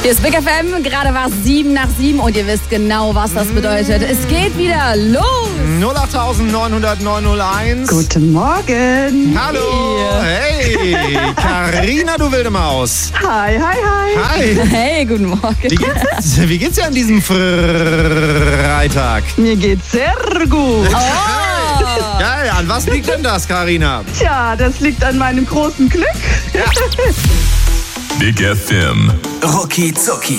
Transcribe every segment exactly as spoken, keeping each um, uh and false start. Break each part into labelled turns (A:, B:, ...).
A: Hier ist Big F M, gerade war es sieben nach sieben und ihr wisst genau, was das bedeutet. Es geht wieder los.
B: null acht neun null null neun null eins.
C: Guten Morgen.
B: Hallo. Hey. Carina, du wilde Maus.
C: Hi, hi, hi.
B: Hi.
A: Hey, guten Morgen.
B: Wie geht's, wie geht's dir an diesem Freitag?
C: Mir geht's sehr gut.
A: Oh.
B: Geil, an was liegt denn das, Carina?
C: Tja, das liegt an meinem großen Glück.
B: Ja.
D: Big F M. Rucki Zucki.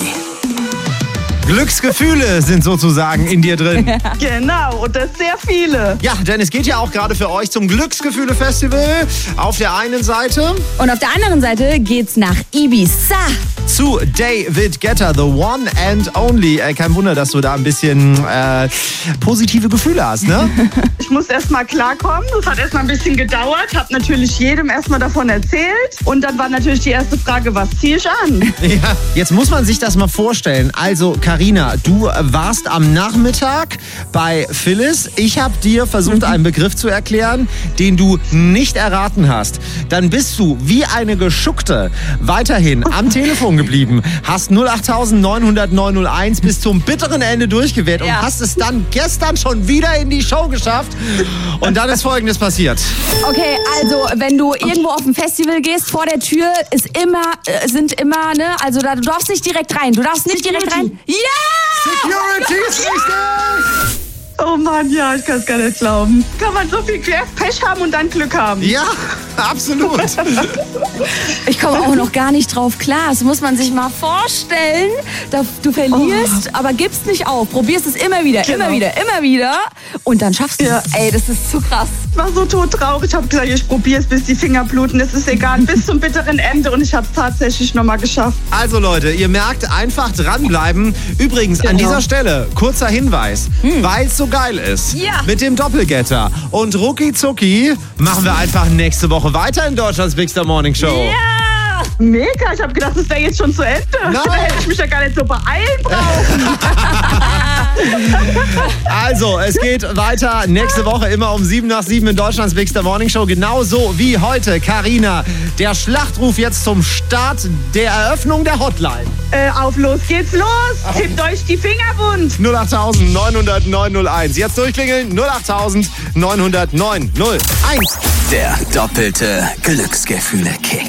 B: Glücksgefühle sind sozusagen in dir drin.
C: Genau, und das sehr viele.
B: Ja, denn es geht ja auch gerade für euch zum Glücksgefühle-Festival auf der einen Seite.
A: Und auf der anderen Seite geht's nach Ibiza.
B: Zu David Guetta, the one and only. Äh, kein Wunder, dass du da ein bisschen äh, positive Gefühle hast, ne?
C: Ich muss erst mal klarkommen. Das hat erst mal ein bisschen gedauert. Hab natürlich jedem erst mal davon erzählt. Und dann war natürlich die erste Frage, was ziehe ich an?
B: Ja, jetzt muss man sich das mal vorstellen. Also, Carina, du warst am Nachmittag bei Phyllis. Ich habe dir versucht, einen Begriff zu erklären, den du nicht erraten hast. Dann bist du wie eine Geschuckte weiterhin am Telefon geblieben, hast null acht neun null null neun null eins bis zum bitteren Ende durchgewählt und
A: Ja.
B: hast es dann gestern schon wieder in die Show geschafft. Und dann ist Folgendes passiert.
A: Okay, also wenn du irgendwo auf ein Festival gehst, vor der Tür ist immer, äh, sind immer, ne, also da, du darfst nicht direkt rein. Du darfst nicht direkt rein. Ja!
B: Security ist richtig!
C: Oh Mann, ja, ich kann es gar nicht glauben. Kann man so viel Pech haben und dann Glück haben?
B: Ja, absolut.
A: Ich komme auch noch gar nicht drauf klar. Das muss man sich mal vorstellen. Da- Du verlierst, aber gibst nicht auf. Probierst es immer wieder,
C: Genau.
A: immer wieder, immer wieder. Und dann schaffst du
C: Ja.
A: es. Ey, das ist zu krass.
C: Ich war so todtraurig. Ich habe gesagt, ich probiere es, bis die Finger bluten. Es ist egal, bis zum bitteren Ende. Und ich habe es tatsächlich nochmal geschafft.
B: Also Leute, ihr merkt, einfach dranbleiben. Übrigens, an
C: Genau.
B: dieser Stelle, kurzer Hinweis, weil es so geil ist,
A: Ja.
B: mit dem Doppelgetter und Rucki Zucki machen wir einfach nächste Woche weiter in Deutschlands Big Star Morning Show.
A: Ja!
C: Mega, ich habe gedacht, das wäre jetzt schon zu Ende.
B: Nein.
C: Da hätte ich mich ja gar nicht so beeilen brauchen.
B: Also, es geht weiter nächste Woche immer um sieben nach sieben in Deutschlands Big Star Morning Show. Genauso wie heute, Carina. Der Schlachtruf jetzt zum Start der Eröffnung der Hotline.
C: Äh, auf los geht's los. Tippt euch die Finger wund.
B: null acht neun null null neun null eins. Jetzt durchklingeln. null acht neun null null neun null eins.
D: Der doppelte Glücksgefühle-Kick.